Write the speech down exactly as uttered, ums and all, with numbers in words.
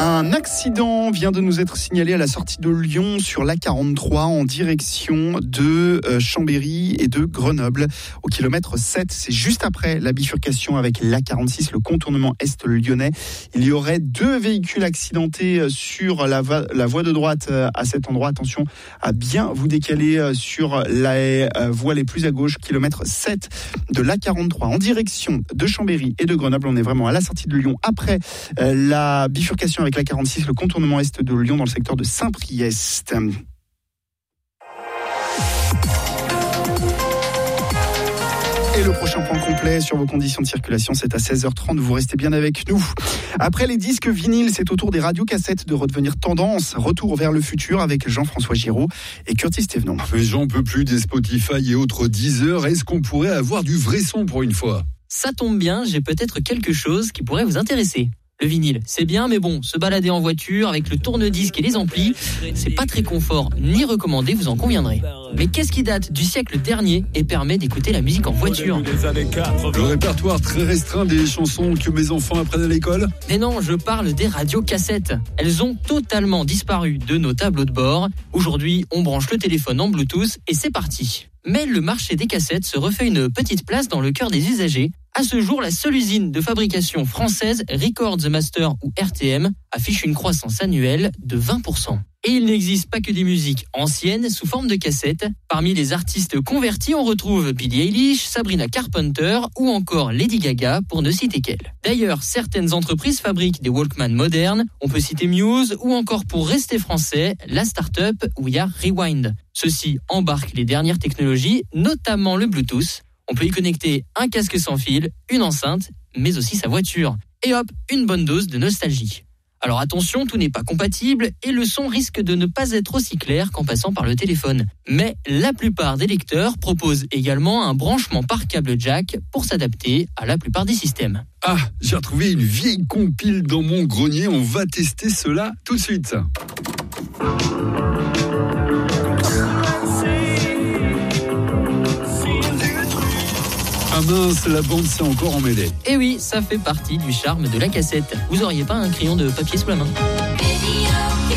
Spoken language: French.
Un accident vient de nous être signalé à la sortie de Lyon sur l'A quarante-trois en direction de Chambéry et de Grenoble au kilomètre sept. C'est juste après la bifurcation avec l'A quarante-six, le contournement est lyonnais. Il y aurait deux véhicules accidentés sur la, va- la voie de droite à cet endroit. Attention à bien vous décaler sur la voie les plus à gauche, kilomètre sept de l'A quarante-trois en direction de Chambéry et de Grenoble. On est vraiment à la sortie de Lyon après la bifurcation avec l'A quarante-six, le contournement est de Lyon dans le secteur de Saint-Priest. Et le prochain point complet sur vos conditions de circulation, c'est à seize heures trente. Vous restez bien avec nous. Après les disques vinyles, c'est au tour des radiocassettes de redevenir tendance. Retour vers le futur avec Jean-François Giraud et Curtis Thévenon. Mais j'en peux plus des Spotify et autres Deezer. Est-ce qu'on pourrait avoir du vrai son pour une fois ? Ça tombe bien, j'ai peut-être quelque chose qui pourrait vous intéresser. Le vinyle, c'est bien, mais bon, se balader en voiture avec le tourne-disque et les amplis, c'est pas très confort ni recommandé, vous en conviendrez. Mais qu'est-ce qui date du siècle dernier et permet d'écouter la musique en voiture ? Le répertoire très restreint des chansons que mes enfants apprennent à l'école ? Mais non, je parle des radiocassettes. Elles ont totalement disparu de nos tableaux de bord. Aujourd'hui, on branche le téléphone en Bluetooth et c'est parti. Mais le marché des cassettes se refait une petite place dans le cœur des usagers. À ce jour, la seule usine de fabrication française, Records Master ou R T M, affiche une croissance annuelle de vingt pour cent. Et il n'existe pas que des musiques anciennes sous forme de cassettes. Parmi les artistes convertis, on retrouve Billie Eilish, Sabrina Carpenter ou encore Lady Gaga, pour ne citer qu'elle. D'ailleurs, certaines entreprises fabriquent des Walkman modernes. On peut citer Muse ou encore, pour rester français, la start-up We Are Rewind. Ceux-ci embarquent les dernières technologies, notamment le Bluetooth. On peut y connecter un casque sans fil, une enceinte, mais aussi sa voiture. Et hop, une bonne dose de nostalgie. Alors attention, tout n'est pas compatible et le son risque de ne pas être aussi clair qu'en passant par le téléphone. Mais la plupart des lecteurs proposent également un branchement par câble jack pour s'adapter à la plupart des systèmes. Ah, j'ai retrouvé une vieille compile dans mon grenier, on va tester cela tout de suite. Ah mince, la bande s'est encore emmêlée. Et oui, ça fait partie du charme de la cassette. Vous auriez pas un crayon de papier sous la main ?